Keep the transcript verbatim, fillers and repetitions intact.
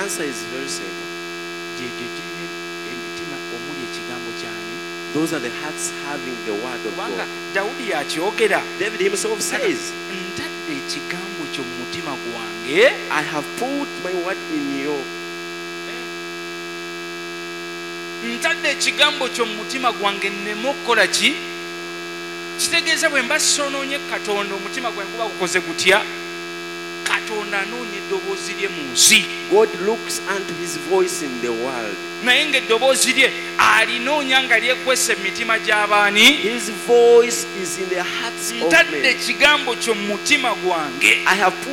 answer is very simple. Those are the hearts having the word of God. David himself says, I have put my word in you. Ntadde ekigambo kyo mu mutima gwange nneme okukola ki? Kitegeeza bwe mba sonoonye Katonda omutima gwange guba gukoze gutya? Katonda anoonya eddoboozi lye mu nsi. God looks unto his voice in the world. Naye ng'eddoboozi lye alinoonya nga lyekwese mu mitima gy'abaani? His voice is in the hearts of men. Ntadde ekigambo kyo mu mutima gwange. I have